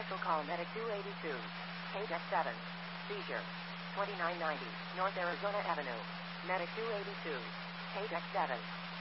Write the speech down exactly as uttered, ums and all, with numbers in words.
Special call Medic two eighty-two. Page X seven. Seizure. twenty-nine ninety. North Arizona Avenue. Medic two eighty-two. Page X seven.